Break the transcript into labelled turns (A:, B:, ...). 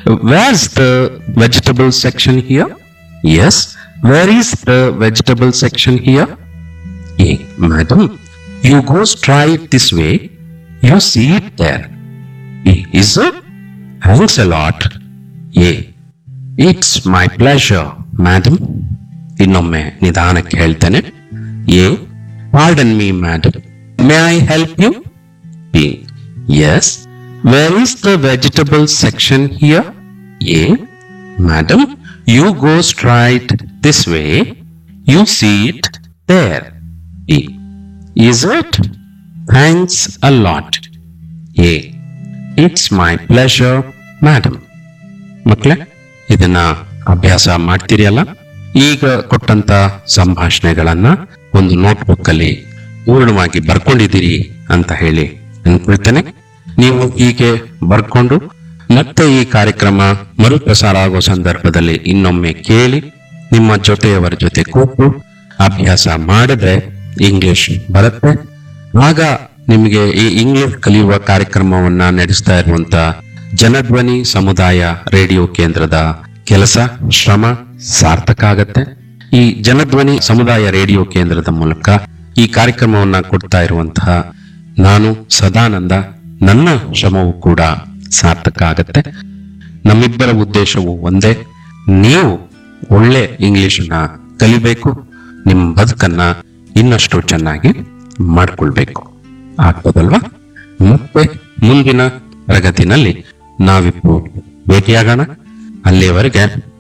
A: Where's the vegetable section here? Yes. Where is the vegetable section here? A. Madam, you go straight this way. You see it there. B. Is it? Thanks a lot. A. It's my pleasure, madam. ಇನ್ನೊಮ್ಮೆ ನಿಧಾನಕ್ಕೆ ಹೇಳ್ತೇನೆ. A. Pardon me, madam. May I help you? B. Yes. Where is the vegetable section here? A. Madam, you go straight this way. You see it there. B. Is it? Thanks a lot. A. It's my pleasure, madam. ಮಕ್ಕಳೇ, ಇದನ್ನ ಅಭ್ಯಾಸ ಮಾಡ್ತೀರಿಯಲ್ಲ? ಈಗ ಕೊಟ್ಟಂತ ಸಂಭಾಷಣೆಗಳನ್ನ ಒಂದು notebook ಅಲ್ಲಿ ಪೂರ್ಣವಾಗಿ ಬರ್ಕೊಂಡಿದ್ದೀರಿ ಅಂತ ಹೇಳಿ ಅನ್ಕೊಳ್ತೇನೆ. ನೀವು ಹೀಗೆ ಬರ್ಕೊಂಡು ಮತ್ತೆ ಈ ಕಾರ್ಯಕ್ರಮ ಮರುಪ್ರಸಾರ ಆಗೋ ಸಂದರ್ಭದಲ್ಲಿ ಇನ್ನೊಮ್ಮೆ ಕೇಳಿ ನಿಮ್ಮ ಜೊತೆಯವರ ಜೊತೆ ಕೂತು ಅಭ್ಯಾಸ ಮಾಡಿದ್ರೆ ಇಂಗ್ಲಿಷ್ ಬರುತ್ತೆ. ಆಗ ನಿಮಗೆ ಈ ಇಂಗ್ಲಿಷ್ ಕಲಿಯುವ ಕಾರ್ಯಕ್ರಮವನ್ನ ನಡೆಸ್ತಾ ಇರುವಂತ ಜನಧ್ವನಿ ಸಮುದಾಯ ರೇಡಿಯೋ ಕೇಂದ್ರದ ಕೆಲಸ ಶ್ರಮ ಸಾರ್ಥಕ ಆಗತ್ತೆ. ಈ ಜನಧ್ವನಿ ಸಮುದಾಯ ರೇಡಿಯೋ ಕೇಂದ್ರದ ಮೂಲಕ ಈ ಕಾರ್ಯಕ್ರಮವನ್ನ ಕೊಡ್ತಾ ಇರುವಂತಹ ನಾನು ಸದಾನಂದ, ನನ್ನ ಶ್ರಮವೂ ಕೂಡ ಸಾರ್ಥಕ ಆಗತ್ತೆ. ನಮ್ಮಿಬ್ಬರ ಉದ್ದೇಶವು ಒಂದೇ, ನೀವು ಒಳ್ಳೆ ಇಂಗ್ಲಿಷನ್ನ ಕಲಿಬೇಕು, ನಿಮ್ಮ ಬದುಕನ್ನ ಇನ್ನಷ್ಟು ಚೆನ್ನಾಗಿ ಮಾಡ್ಕೊಳ್ಬೇಕು. ಆಗ್ತದಲ್ವಾ? ಮತ್ತೆ ಮುಂದಿನ ತರಗತಿನಲ್ಲಿ ನಾವಿಬ್ಬರು ಭೇಟಿಯಾಗೋಣ. ಅಲ್ಲಿಯವರೆಗೆ